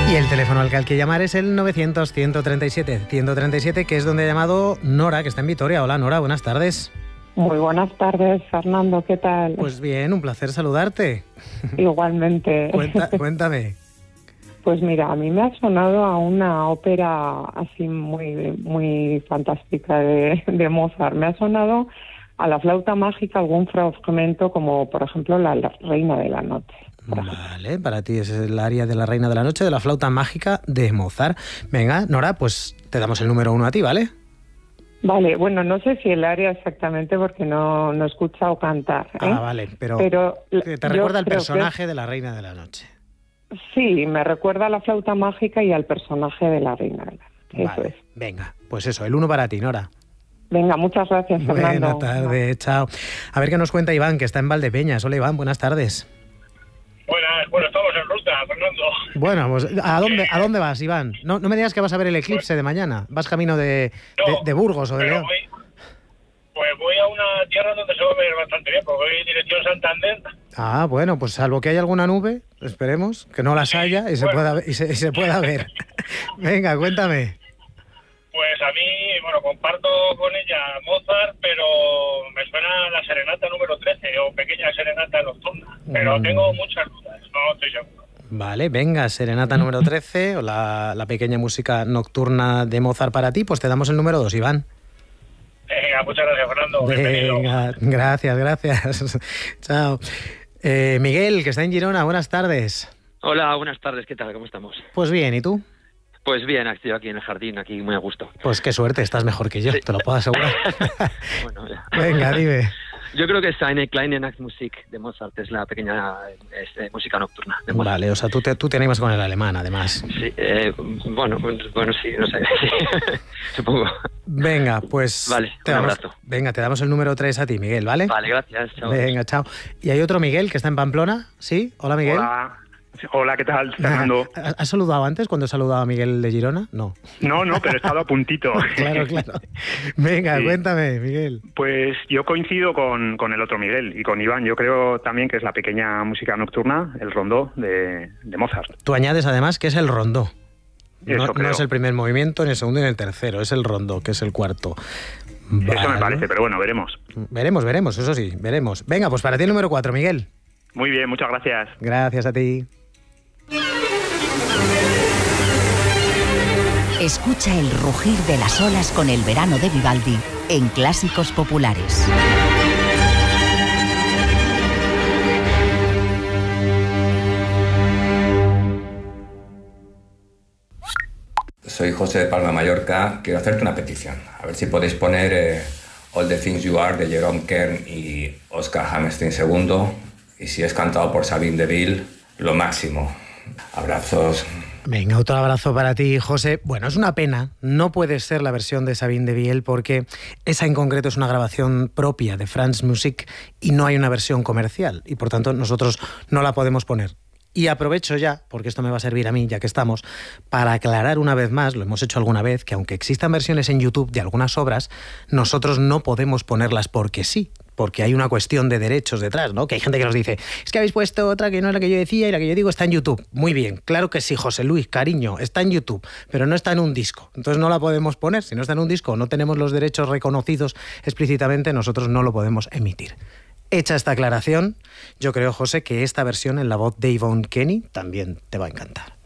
Y el teléfono al que hay que llamar es el 900-137-137, que es donde ha llamado Nora, que está en Vitoria. Hola, Nora, buenas tardes. Muy buenas tardes, Fernando, ¿qué tal? Pues bien, un placer saludarte. Igualmente. Cuéntame. Pues mira, a mí me ha sonado a una ópera así muy fantástica de Mozart. Me ha sonado a la flauta mágica algún fragmento como, por ejemplo, la Reina de la Noche. Vale, para ti es el área de la Reina de la Noche, de la flauta mágica de Mozart. Venga, Nora, pues te damos el número 1 a ti, ¿vale? Vale, bueno, no sé si el área exactamente porque no he escuchado cantar, ¿eh? Ah, vale, pero te recuerda al personaje de la Reina de la Noche. Sí, me recuerda a la flauta mágica y al personaje de la Reina de la Noche. Eso vale, es. Venga, pues eso, el 1 para ti, Nora. Venga, muchas gracias, Fernando. Buenas tardes, chao. A ver qué nos cuenta Iván, que está en Valdepeñas. Hola, Iván, buenas tardes. Bueno, estamos en ruta, Fernando. Bueno, pues ¿a dónde vas, Iván? No me digas que vas a ver el eclipse de mañana. ¿Vas camino de Burgos o de León? Voy a una tierra donde se va a ver bastante bien, porque voy dirección Santander. Ah, bueno, pues salvo que haya alguna nube, esperemos, que no las haya y se pueda ver. Venga, cuéntame. Pues a mí, comparto con ella Mozart, pero me suena la serenata número 13 o pequeña serenata nocturna. Pero tengo muchas dudas, no estoy seguro. Vale, venga, serenata número 13 o la pequeña música nocturna de Mozart para ti, pues te damos el número 2, Iván. Venga, muchas gracias, Fernando. Venga, gracias. Chao. Miguel, que está en Girona, buenas tardes. Hola, buenas tardes, ¿qué tal? ¿Cómo estamos? Pues bien, ¿y tú? Pues bien, estoy aquí en el jardín, aquí muy a gusto. Pues qué suerte, estás mejor que yo, sí. Te lo puedo asegurar. Bueno, ya. Venga, dime. Yo creo que está en el Kleine Nachtmusik de Mozart, es la pequeña música nocturna de Mozart. Vale, o sea, tú te animas con el alemán, además. Sí, bueno, sí, no sé, sí, supongo. Venga, pues... Vale, un abrazo. Venga, te damos el número 3 a ti, Miguel, ¿vale? Vale, gracias, chao. Venga, chao. ¿Y hay otro Miguel que está en Pamplona? ¿Sí? Hola, Miguel. Hola, ¿qué tal, Fernando? ¿Has saludado antes cuando he saludado a Miguel de Girona? No, pero he estado a puntito. Claro. Venga, sí. Cuéntame, Miguel. Pues yo coincido con el otro Miguel y con Iván. Yo creo también que es la pequeña música nocturna, el rondó de Mozart. Tú añades además que es el rondó. No es el primer movimiento, ni el segundo ni el tercero, es el rondó, que es el cuarto. Vale. Eso me parece, pero bueno, veremos. Veremos, eso sí, veremos. Venga, pues para ti el número 4, Miguel. Muy bien, muchas gracias. Gracias a ti. Escucha el rugir de las olas con el verano de Vivaldi en Clásicos Populares. Soy José de Palma, Mallorca. Quiero hacerte una petición. A ver si podéis poner All the Things You Are de Jerome Kern y Oscar Hammerstein II. Y si es cantado por Sabine Deville, lo máximo. Abrazos. Venga, otro abrazo para ti, José. Bueno, es una pena, no puede ser la versión de Sabine Deville porque esa en concreto es una grabación propia de France Musique y no hay una versión comercial y por tanto nosotros no la podemos poner. Y aprovecho ya, porque esto me va a servir a mí, ya que estamos, para aclarar una vez más, lo hemos hecho alguna vez, que aunque existan versiones en YouTube de algunas obras, nosotros no podemos ponerlas porque sí, porque hay una cuestión de derechos detrás, ¿no? Que hay gente que nos dice, es que habéis puesto otra que no es la que yo decía y la que yo digo está en YouTube. Muy bien, claro que sí, José Luis, cariño, está en YouTube, pero no está en un disco. Entonces no la podemos poner. Si no está en un disco, no tenemos los derechos reconocidos explícitamente, nosotros no lo podemos emitir. Hecha esta aclaración, yo creo, José, que esta versión en la voz de Yvonne Kenny también te va a encantar.